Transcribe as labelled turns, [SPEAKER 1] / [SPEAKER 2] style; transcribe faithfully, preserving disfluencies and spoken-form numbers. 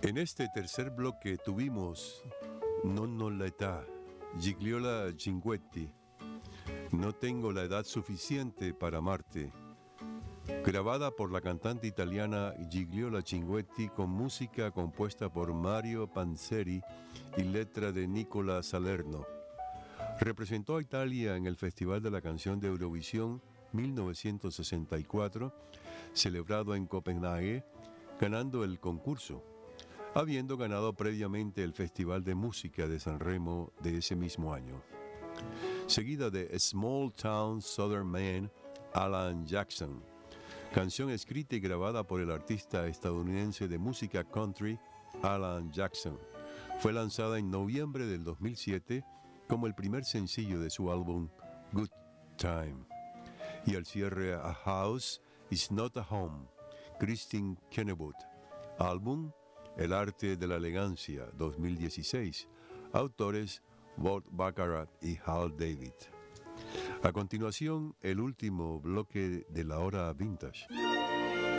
[SPEAKER 1] En este tercer bloque tuvimos Nonno l'età, Gigliola Cinquetti, No tengo la edad suficiente para amarte, grabada por la cantante italiana Gigliola Cinquetti con música compuesta por Mario Panzeri y letra de Nicola Salerno. Representó a Italia en el Festival de la Canción de Eurovisión mil novecientos sesenta y cuatro, celebrado en Copenhague, ganando el concurso, habiendo ganado previamente el Festival de Música de San Remo de ese mismo año. Seguida de A Small Town Southern Man, Alan Jackson, canción escrita y grabada por el artista estadounidense de música country Alan Jackson. Fue lanzada en noviembre del dos mil siete como el primer sencillo de su álbum Good Time. Y al cierre, A House is Not a Home, Christine Kennewood, álbum El arte de la elegancia dos mil dieciséis, autores Bob Baccarat y Hal David. A continuación, el último bloque de la hora vintage.